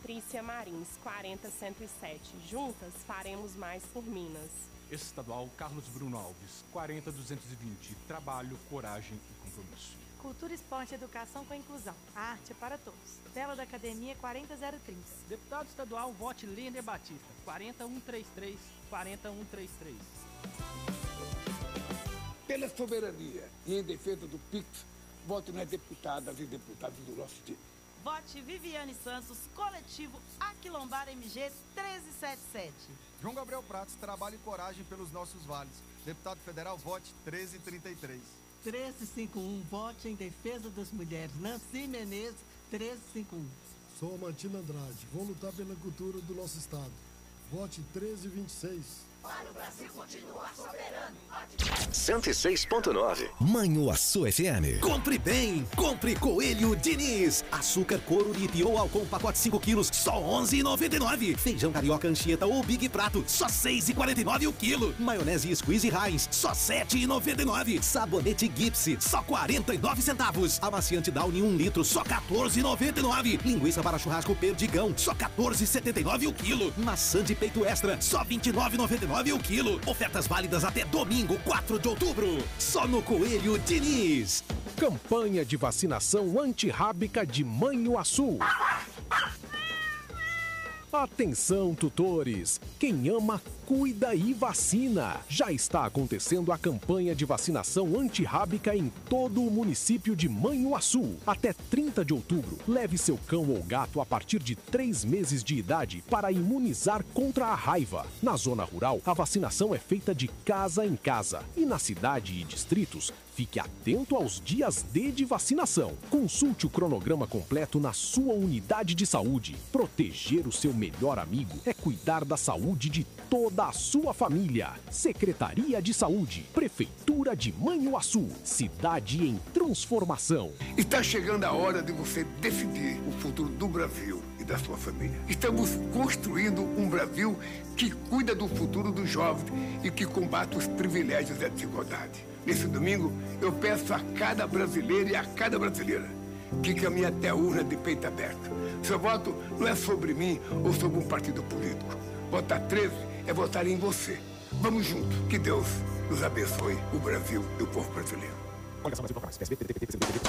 Patrícia Marins, 40107. Juntas faremos mais por Minas. Estadual Carlos Bruno Alves, 40220. Trabalho, coragem e compromisso. Cultura, esporte e educação com inclusão. A arte é para todos. Tela da Academia 40030. Deputado estadual, vote Linder Batista, 40133, 40133. Pela soberania e em defesa do PIX, vote nas deputadas e deputados do nosso time. Vote Viviane Santos, coletivo Aquilombar MG 1377. João Gabriel Pratos, trabalho e coragem pelos nossos vales. Deputado federal, vote 1333. 1351, vote em defesa das mulheres. Nancy Menezes, 1351. Sou Martina Andrade, vou lutar pela cultura do nosso estado. Vote 1326. Para o Brasil continuar soberano. 106.9 Manhuaçu FM. Compre bem, compre Coelho Diniz. Açúcar couro Lipiou Alcon, pacote 5 quilos, só R$11,99. Feijão carioca Anchieta ou Big Prato, só R$6,49 o quilo. Maionese Squeeze Heinz, só R$7,99. Sabonete Gipsy, só 49 centavos. Amaciante Downy 1 litro, só R$14,99. Linguiça para churrasco Perdigão, só R$14,79 o quilo. Maçã de peito extra, só R$29,99 o quilo. Ofertas válidas até domingo, 4 de outubro. Só no Coelho Diniz. Campanha de vacinação antirrábica de Manhuaçu. Atenção, tutores! Quem ama, cuida e vacina. Já está acontecendo a campanha de vacinação antirrábica em todo o município de Manhuaçu. Até 30 de outubro, leve seu cão ou gato a partir de 3 meses de idade para imunizar contra a raiva. Na zona rural, a vacinação é feita de casa em casa. E na cidade e distritos, fique atento aos dias D de vacinação. Consulte o cronograma completo na sua unidade de saúde. Proteger o seu melhor amigo é cuidar da saúde de toda a sua família. Secretaria de Saúde, Prefeitura de Manhuaçu, cidade em transformação. Está chegando a hora de você decidir o futuro do Brasil e da sua família. Estamos construindo um Brasil que cuida do futuro dos jovens e que combate os privilégios e a desigualdade. Nesse domingo, eu peço a cada brasileiro e a cada brasileira que caminhe até a urna de peito aberto. Seu voto não é sobre mim ou sobre um partido político. Votar 13 é votar em você. Vamos juntos. Que Deus nos abençoe, o Brasil e o povo brasileiro.